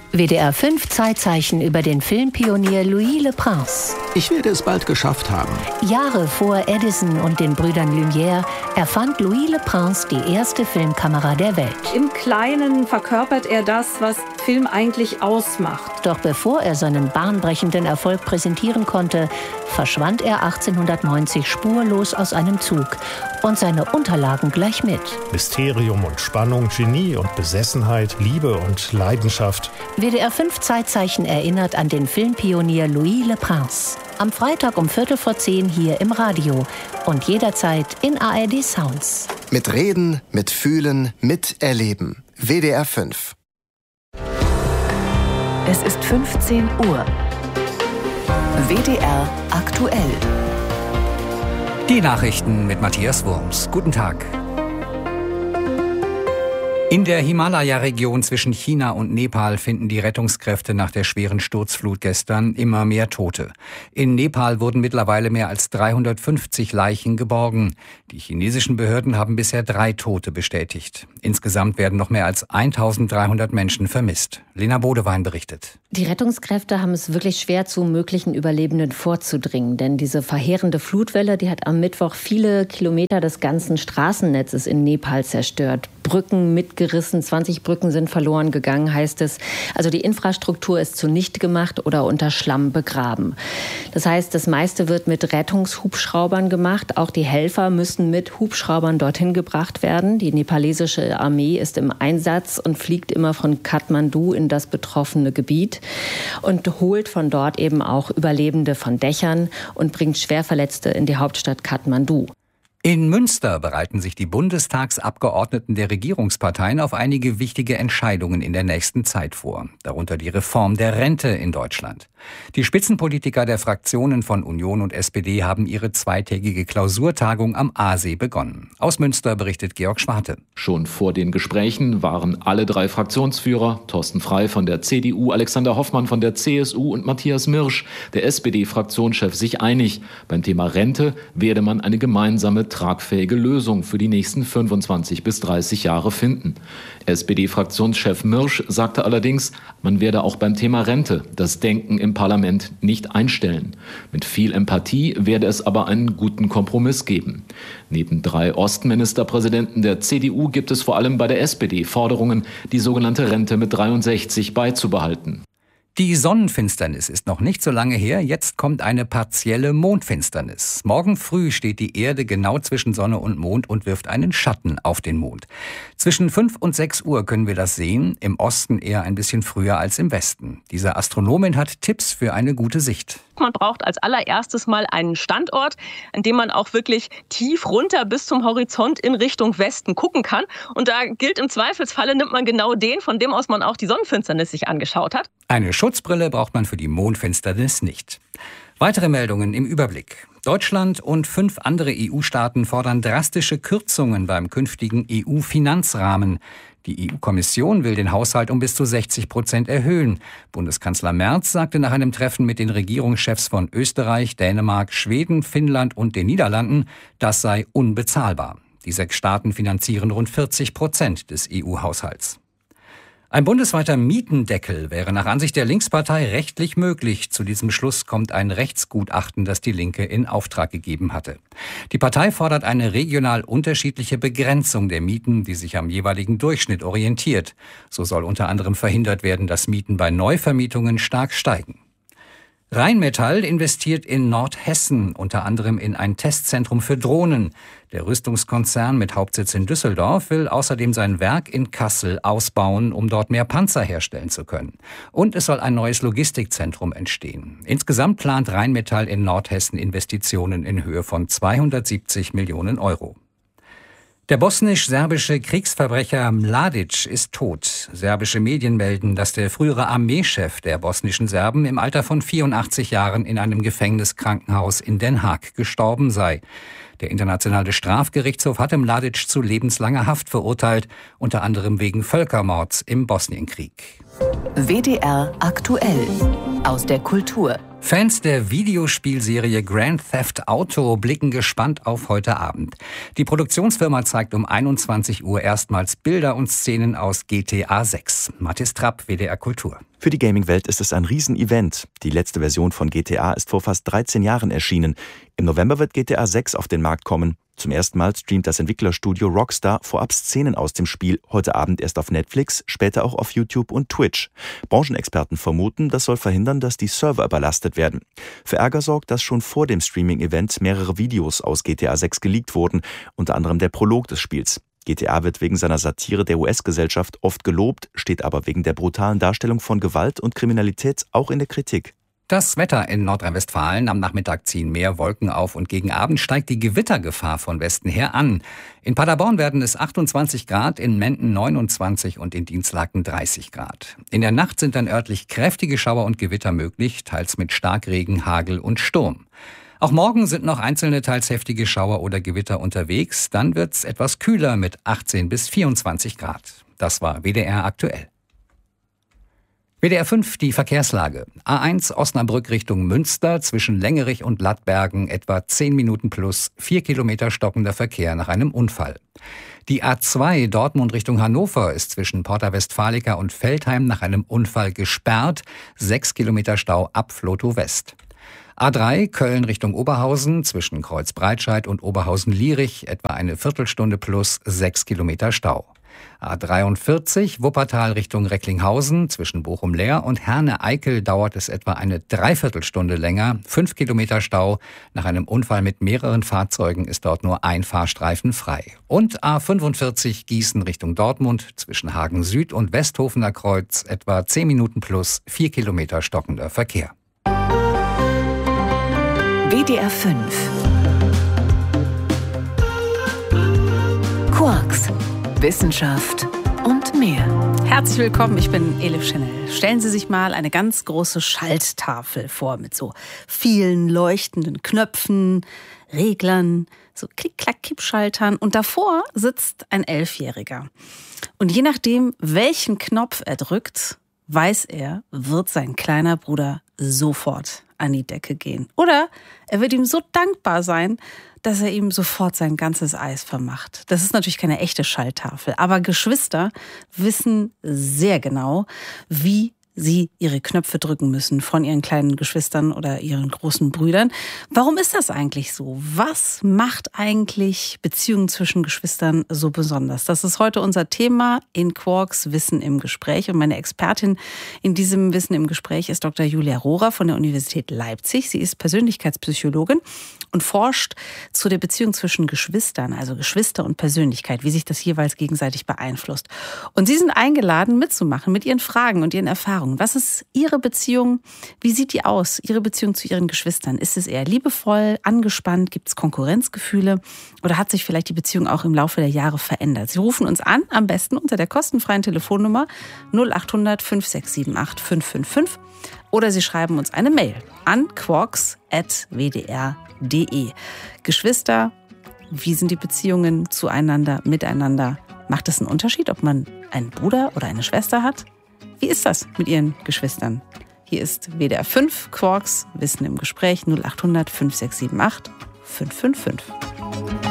WDR 5 Zeitzeichen über den Filmpionier Louis Le Prince. Ich werde es bald geschafft haben. Jahre vor Edison und den Brüdern Lumière erfand Louis Le Prince die erste Filmkamera der Welt. Im Kleinen verkörpert er das, was Film eigentlich ausmacht. Doch bevor er seinen bahnbrechenden Erfolg präsentieren konnte, verschwand er 1890 spurlos aus einem Zug und seine Unterlagen gleich mit. Mysterium und Spannung, Genie und Besessenheit, Liebe und Leidenschaft. WDR 5 Zeitzeichen erinnert an den Filmpionier Louis Le Prince. Am Freitag um 9:45 hier im Radio und jederzeit in ARD Sounds. Mit Reden, mit Fühlen, miterleben. WDR 5. Es ist 15 Uhr. WDR aktuell. Die Nachrichten mit Matthias Wurms. Guten Tag. In der Himalaya-Region zwischen China und Nepal finden die Rettungskräfte nach der schweren Sturzflut gestern immer mehr Tote. In Nepal wurden mittlerweile mehr als 350 Leichen geborgen. Die chinesischen Behörden haben bisher 3 Tote bestätigt. Insgesamt werden noch mehr als 1300 Menschen vermisst. Lena Bodewein berichtet. Die Rettungskräfte haben es wirklich schwer, zu möglichen Überlebenden vorzudringen. Denn diese verheerende Flutwelle, die hat am Mittwoch viele Kilometer des ganzen Straßennetzes in Nepal zerstört. Brücken mitgerissen, 20 Brücken sind verloren gegangen, heißt es. Also die Infrastruktur ist zunichte gemacht oder unter Schlamm begraben. Das heißt, das meiste wird mit Rettungshubschraubern gemacht. Auch die Helfer müssen mit Hubschraubern dorthin gebracht werden. Die nepalesische Armee ist im Einsatz und fliegt immer von Kathmandu in das betroffene Gebiet und holt von dort eben auch Überlebende von Dächern und bringt Schwerverletzte in die Hauptstadt Kathmandu. In Münster bereiten sich die Bundestagsabgeordneten der Regierungsparteien auf einige wichtige Entscheidungen in der nächsten Zeit vor. Darunter die Reform der Rente in Deutschland. Die Spitzenpolitiker der Fraktionen von Union und SPD haben ihre zweitägige Klausurtagung am Aasee begonnen. Aus Münster berichtet Georg Schwarte. Schon vor den Gesprächen waren alle 3 Fraktionsführer, Thorsten Frey von der CDU, Alexander Hoffmann von der CSU und Matthias Mirsch, der SPD-Fraktionschef, sich einig. Beim Thema Rente werde man eine gemeinsame tragfähige Lösung für die nächsten 25 bis 30 Jahre finden. SPD-Fraktionschef Mirsch sagte allerdings, man werde auch beim Thema Rente das Denken im Parlament nicht einstellen. Mit viel Empathie werde es aber einen guten Kompromiss geben. Neben 3 Ostministerpräsidenten der CDU gibt es vor allem bei der SPD Forderungen, die sogenannte Rente mit 63 beizubehalten. Die Sonnenfinsternis ist noch nicht so lange her, jetzt kommt eine partielle Mondfinsternis. Morgen früh steht die Erde genau zwischen Sonne und Mond und wirft einen Schatten auf den Mond. Zwischen 5 und 6 Uhr können wir das sehen, im Osten eher ein bisschen früher als im Westen. Diese Astronomin hat Tipps für eine gute Sicht. Man braucht als allererstes mal einen Standort, an dem man auch wirklich tief runter bis zum Horizont in Richtung Westen gucken kann. Und da gilt im Zweifelsfalle, nimmt man genau den, von dem aus man auch die Sonnenfinsternis sich angeschaut hat. Eine Schutzbrille braucht man für die Mondfinsternis nicht. Weitere Meldungen im Überblick. Deutschland und 5 andere EU-Staaten fordern drastische Kürzungen beim künftigen EU-Finanzrahmen. Die EU-Kommission will den Haushalt um bis zu 60% erhöhen. Bundeskanzler Merz sagte nach einem Treffen mit den Regierungschefs von Österreich, Dänemark, Schweden, Finnland und den Niederlanden, das sei unbezahlbar. Die 6 Staaten finanzieren rund 40% des EU-Haushalts. Ein bundesweiter Mietendeckel wäre nach Ansicht der Linkspartei rechtlich möglich. Zu diesem Schluss kommt ein Rechtsgutachten, das die Linke in Auftrag gegeben hatte. Die Partei fordert eine regional unterschiedliche Begrenzung der Mieten, die sich am jeweiligen Durchschnitt orientiert. So soll unter anderem verhindert werden, dass Mieten bei Neuvermietungen stark steigen. Rheinmetall investiert in Nordhessen, unter anderem in ein Testzentrum für Drohnen. Der Rüstungskonzern mit Hauptsitz in Düsseldorf will außerdem sein Werk in Kassel ausbauen, um dort mehr Panzer herstellen zu können. Und es soll ein neues Logistikzentrum entstehen. Insgesamt plant Rheinmetall in Nordhessen Investitionen in Höhe von 270 Millionen Euro. Der bosnisch-serbische Kriegsverbrecher Mladic ist tot. Serbische Medien melden, dass der frühere Armeechef der bosnischen Serben im Alter von 84 Jahren in einem Gefängniskrankenhaus in Den Haag gestorben sei. Der Internationale Strafgerichtshof hatte Mladic zu lebenslanger Haft verurteilt, unter anderem wegen Völkermords im Bosnienkrieg. WDR aktuell. Aus der Kultur. Fans der Videospielserie Grand Theft Auto blicken gespannt auf heute Abend. Die Produktionsfirma zeigt um 21 Uhr erstmals Bilder und Szenen aus GTA 6. Mathis Trapp, WDR Kultur. Für die Gaming-Welt ist es ein Riesenevent. Die letzte Version von GTA ist vor fast 13 Jahren erschienen. Im November wird GTA 6 auf den Markt kommen. Zum ersten Mal streamt das Entwicklerstudio Rockstar vorab Szenen aus dem Spiel, heute Abend erst auf Netflix, später auch auf YouTube und Twitch. Branchenexperten vermuten, das soll verhindern, dass die Server überlastet werden. Für Ärger sorgt, dass schon vor dem Streaming-Event mehrere Videos aus GTA 6 geleakt wurden, unter anderem der Prolog des Spiels. GTA wird wegen seiner Satire der US-Gesellschaft oft gelobt, steht aber wegen der brutalen Darstellung von Gewalt und Kriminalität auch in der Kritik. Das Wetter in Nordrhein-Westfalen. Am Nachmittag ziehen mehr Wolken auf und gegen Abend steigt die Gewittergefahr von Westen her an. In Paderborn werden es 28 Grad, in Menden 29 und in Dinslaken 30 Grad. In der Nacht sind dann örtlich kräftige Schauer und Gewitter möglich, teils mit Starkregen, Hagel und Sturm. Auch morgen sind noch einzelne teils heftige Schauer oder Gewitter unterwegs. Dann wird's etwas kühler mit 18 bis 24 Grad. Das war WDR aktuell. WDR 5, die Verkehrslage. A1 Osnabrück Richtung Münster zwischen Längerich und Lattbergen etwa 10 Minuten plus 4 Kilometer stockender Verkehr nach einem Unfall. Die A2 Dortmund Richtung Hannover ist zwischen Porta Westfalica und Veltheim nach einem Unfall gesperrt. 6 Kilometer Stau ab Flotow West. A3 Köln Richtung Oberhausen zwischen Kreuzbreitscheid und Oberhausen-Lierich etwa eine Viertelstunde plus 6 Kilometer Stau. A43 Wuppertal Richtung Recklinghausen zwischen Bochum-Leer und Herne-Eickel dauert es etwa eine Dreiviertelstunde länger. 5 Kilometer Stau. Nach einem Unfall mit mehreren Fahrzeugen ist dort nur ein Fahrstreifen frei. Und A45 Gießen Richtung Dortmund zwischen Hagen Süd und Westhofener Kreuz etwa 10 Minuten plus 4 Kilometer stockender Verkehr. WDR 5 Quarks, Wissenschaft und mehr. Herzlich willkommen, ich bin Elif Chanel. Stellen Sie sich mal eine ganz große Schalttafel vor mit so vielen leuchtenden Knöpfen, Reglern, so Klick-Klack-Kippschaltern und davor sitzt ein 11-Jähriger. Und je nachdem, welchen Knopf er drückt, weiß er, wird sein kleiner Bruder sofort an die Decke gehen. Oder er wird ihm so dankbar sein, dass er ihm sofort sein ganzes Eis vermacht. Das ist natürlich keine echte Schalltafel, aber Geschwister wissen sehr genau, wie sie ihre Knöpfe drücken müssen von ihren kleinen Geschwistern oder ihren großen Brüdern. Warum ist das eigentlich so? Was macht eigentlich Beziehungen zwischen Geschwistern so besonders? Das ist heute unser Thema in Quarks Wissen im Gespräch. Und meine Expertin in diesem Wissen im Gespräch ist Dr. Julia Rohrer von der Universität Leipzig. Sie ist Persönlichkeitspsychologin und forscht zu der Beziehung zwischen Geschwistern, also Geschwister und Persönlichkeit, wie sich das jeweils gegenseitig beeinflusst. Und Sie sind eingeladen, mitzumachen mit Ihren Fragen und Ihren Erfahrungen. Was ist Ihre Beziehung? Wie sieht die aus? Ihre Beziehung zu Ihren Geschwistern? Ist es eher liebevoll, angespannt? Gibt es Konkurrenzgefühle? Oder hat sich vielleicht die Beziehung auch im Laufe der Jahre verändert? Sie rufen uns an, am besten unter der kostenfreien Telefonnummer 0800 5678 555 oder Sie schreiben uns eine Mail an quarks@wdr.de. Geschwister, wie sind die Beziehungen zueinander, miteinander? Macht es einen Unterschied, ob man einen Bruder oder eine Schwester hat? Wie ist das mit Ihren Geschwistern? Hier ist WDR 5 Quarks Wissen im Gespräch 0800 5678 555.